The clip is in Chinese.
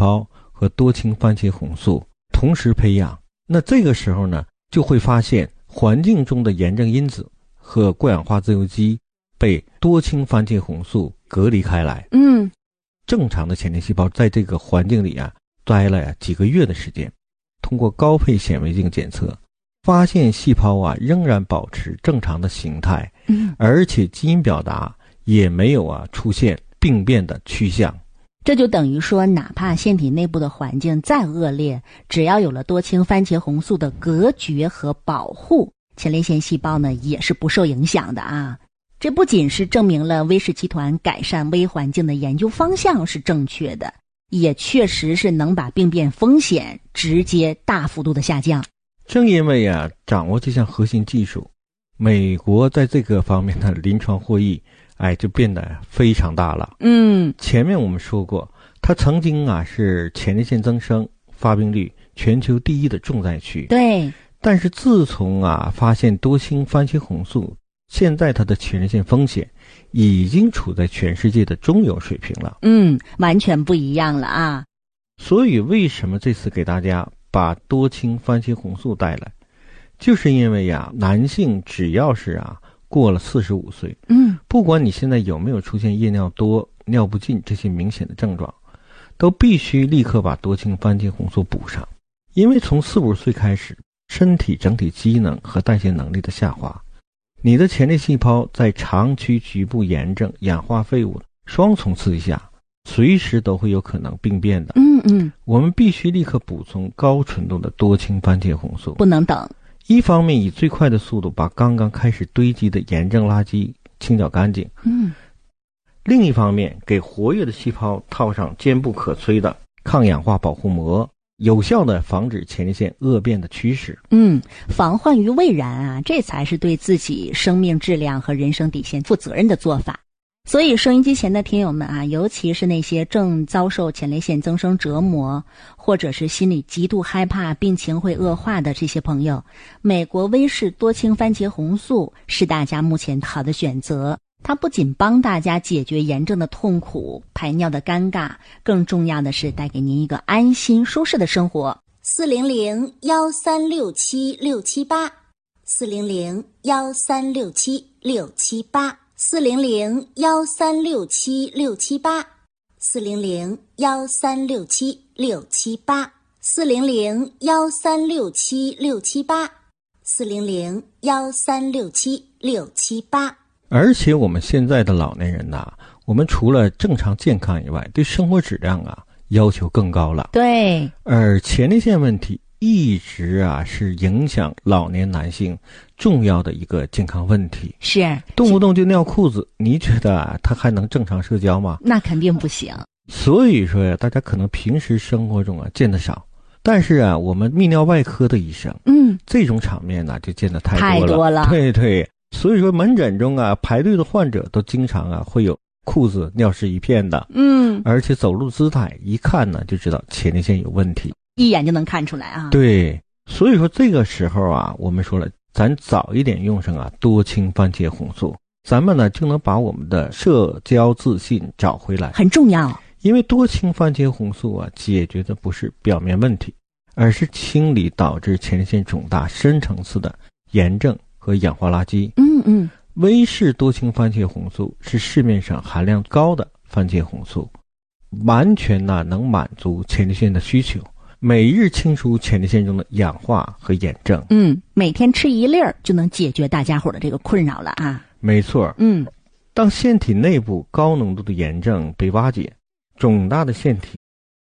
胞和多氢番茄红素同时培养，那这个时候呢，就会发现环境中的炎症因子和过氧化自由基被多氢番茄红素隔离开来。正常的前列细胞在这个环境里待了几个月的时间，通过高配显微镜检测，发现细胞仍然保持正常的形态，而且基因表达也没有出现病变的趋向。 这就等于说，哪怕腺体内部的环境再恶劣，只要有了多氢番茄红素的隔绝和保护，前列腺细胞呢也是不受影响的啊。这不仅是证明了威氏集团改善微环境的研究方向是正确的，也确实是能把病变风险直接大幅度的下降。 正因为掌握这项核心技术，美国在这个方面的临床获益就变得非常大了。前面我们说过，它曾经是前列腺增生发病率全球第一的重灾区。 对。 但是自从发现多氢番茄红素，现在它的前列腺风险已经处在全世界的中游水平了。 完全不一样了啊。 所以为什么这次给大家把多氢番茄红素带来，就是因为男性只要是过了45岁，不管你现在有没有出现夜尿多、尿不尽这些明显的症状，都必须立刻把多氢番茄红素补上。因为从45岁开始，身体整体机能和代谢能力的下滑，你的前列细胞在长期局部炎症、氧化废物双重刺激下，随时都会有可能病变的。我们必须立刻补充高纯度的多氢番茄红素， 不能等。 一方面以最快的速度把刚刚开始堆积的炎症垃圾清剿干净，另一方面给活跃的细胞套上坚不可摧的抗氧化保护膜，有效的防止前列腺恶变的趋势。 防患于未然这才是对自己生命质量和人生底线负责任的做法。所以收音机前的听友们尤其是那些正遭受前列腺增生折磨，或者是心里极度害怕病情会恶化的这些朋友，美国威氏多氢番茄红素是大家目前好的选择。它不仅帮大家解决炎症的痛苦、排尿的尴尬，更重要的是带给您一个安心舒适的生活。 400-1367-678 400-1367-678 400-1367-678 400-1367-678 400-1367-678 400-1367-678。 而且我们现在的老年人我们除了正常健康以外，对生活质量要求更高了。 对。 而前列腺问题一直是影响老年男性重要的一个健康问题。 是。 动不动就尿裤子，你觉得他还能正常社交吗？ 那肯定不行。 所以说大家可能平时生活中见得少，但是我们泌尿外科的医生这种场面就见得太多了。对。所以说门诊中排队的患者都经常会有裤子尿湿一片的。而且走路姿态一看就知道前列腺有问题， 一眼就能看出来对。所以说这个时候我们说了，咱早一点用上多氢番茄红素，咱们呢就能把我们的社交自信找回来， 很重要。 因为多氢番茄红素解决的不是表面问题，而是清理导致前列腺肿大深层次的炎症和氧化垃圾。威氏多氢番茄红素是市面上含量高的番茄红素，完全能满足前列腺的需求，每日清除前列腺中的氧化和炎症。 每天吃一粒就能解决大家伙的这个困扰了没错。当腺体内部高浓度的炎症被瓦解，肿大的腺体